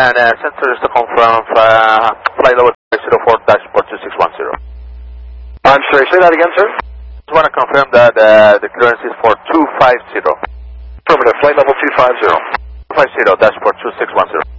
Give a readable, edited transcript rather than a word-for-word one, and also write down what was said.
And sensor is to confirm flight level 504 dashport 2610. I'm sorry, say that again, sir? Just want to confirm that the clearance is for 250. Affirmative, flight level 250. 250 dashport 2610.